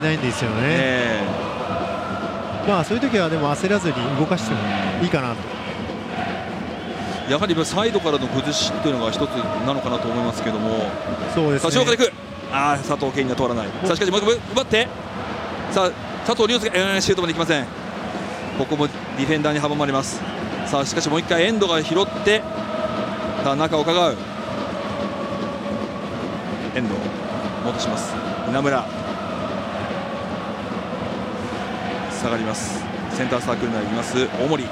ないんですよね。まあそういう時はでも焦らずに動かしてもいいかなと。 やはりサイドからの崩しというのが一つなのかなと思いますけども。 そうですね。 さあ、でいく。佐藤健には通らない。さあ、しかしもう一回奪って、さあ佐藤龍介、シュートまでいきません。ここもディフェンダーに阻まれます。さあしかしもう一回遠藤が拾って、さあ中を伺う遠藤、戻します。稲村下がります。センターサークルになります大森、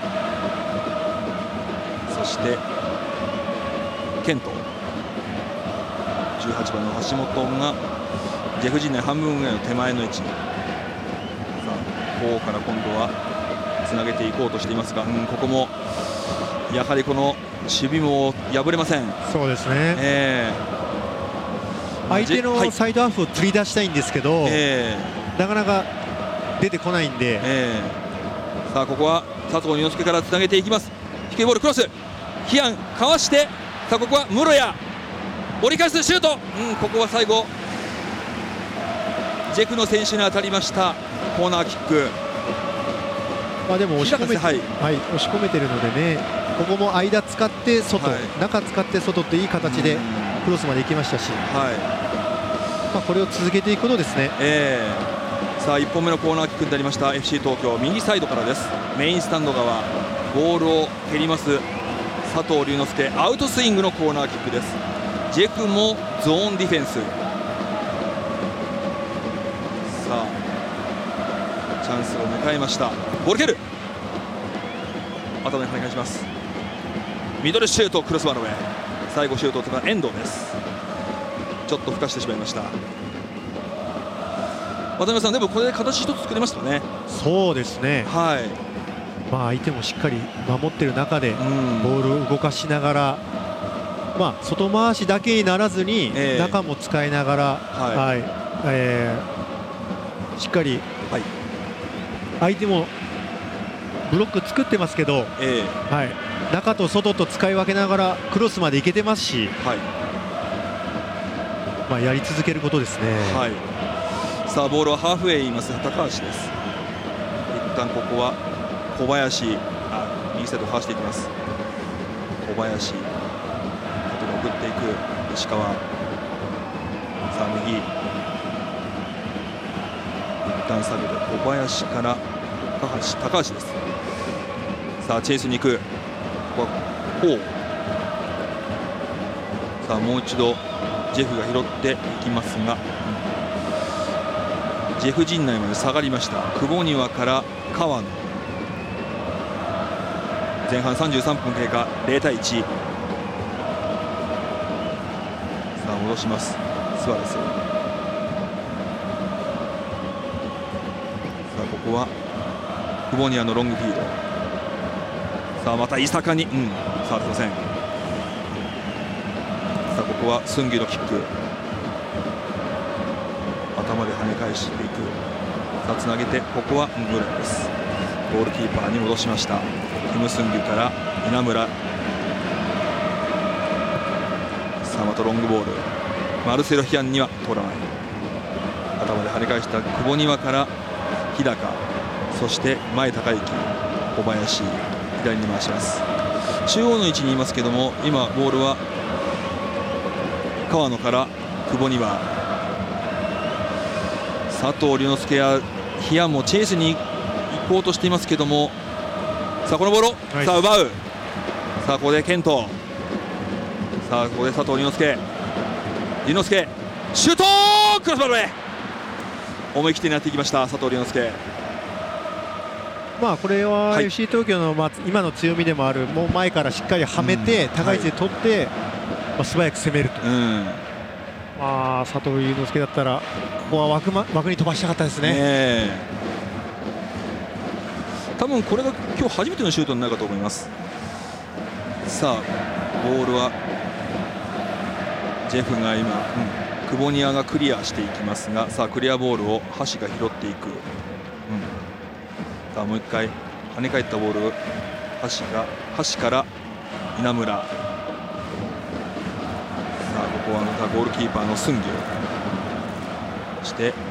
そして健人、18番の橋本がジェフ陣内半分ぐらいの手前の位置に、さあここから今度はつなげていこうとしていますが、ここもやはりこの守備も破れません。 そうですね、相手のサイドハーフを釣り出したいんですけど、なかなか出てこないんで、 さあここは佐藤龍之介からつなげていきます。低いボールクロス、ヒアンかわして、さあここは室谷折り返すシュート、ここは最後ジェフの選手に当たりました。コーナーキック。 まあでも押し込めて、押し込めてるのでね、ここも間使って外、中使って外っていい形でクロスまで行きましたし、まあこれを続けていくことですね。 さあ1本目のコーナーキックになりました FC 東京、右サイドからです。メインスタンド側、ボールを蹴ります佐藤龍之介、アウトスイングのコーナーキックです。ジェフもゾーンディフェンス。さあチャンスを迎えました。ボール蹴る、頭に跳ね返します。ミドルシュート、クロスバーの上、最後シュートを打った遠藤です。ちょっとふかしてしまいました。渡辺さん、でもこれで形一つ作れましたね。 そうですね、まあ相手もしっかり守っている中でボールを動かしながら、まあ外回しだけにならずに中も使いながら、しっかり相手もブロック作ってますけど、中と外と使い分けながらクロスまでいけてますし、まあやり続けることですね。 さあボールはハーフウェイいます高橋です。一旦ここは小林、右サイドをかわしていきます。小林、縦に送っていく石川、さあ右、一旦下げて小林から高橋です。さあチェイスに行く、ここはこう、さあもう一度ジェフが拾っていきますが、ジェフ陣内まで下がりました。久保庭から川野、前半33分経過、0対1。さあ戻します、スアレス。さあここは久保庭のロングフィード。さあまた伊坂に、さあすいません。さあここはスンギュのキック、頭で跳ね返していく。さあつなげて、ここはムラです。ゴールキーパーに戻しました。キム・スンギュから稲村、さあまたロングボール、マルセロ・ヒアンには通らない。頭で跳ね返した久保庭から日高、そして前高之、小林、左に回します。中央の位置にいますけども、今ボールは川野から久保庭、佐藤龍之介やヒアンもチェイスに行こうとしていますけども、さあこのボールを、さあ奪う。さあここで健人、さあここで佐藤龍之介シュート、クロスバールへ思い切って狙っていきました佐藤龍之介。 まあこれは FC 東京の今の強みでもある、もう前からしっかりはめて高い位置で取って、素早く攻めると。まあ佐藤龍之介だったらここは枠に飛ばしたかったですね。 多分これが今日初めてのシュートになるかと思います。さあボールはジェフが今、久保庭がクリアしていきますが、さあクリアボールを橋が拾っていく。さあもう一回跳ね返ったボール、橋から稲村、さあここはまたゴールキーパーのスンギュ、そして